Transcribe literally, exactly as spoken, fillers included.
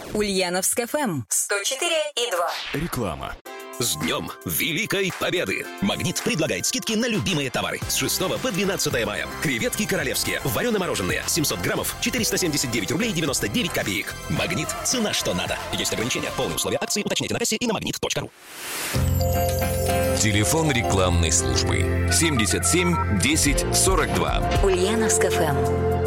Ульяновск эф эм сто четыре и два. Реклама. С Днем Великой Победы! «Магнит» предлагает скидки на любимые товары с шестого по двенадцатое мая. Креветки королевские, варено-мороженые, семьсот граммов, четыреста семьдесят девять рублей девяносто девять копеек. «Магнит» – цена, что надо. Есть ограничения. Полные условия акции уточните на кассе и на магнит точка ру. Телефон рекламной службы семьдесят семь десять сорок два. Ульяновск эф эм.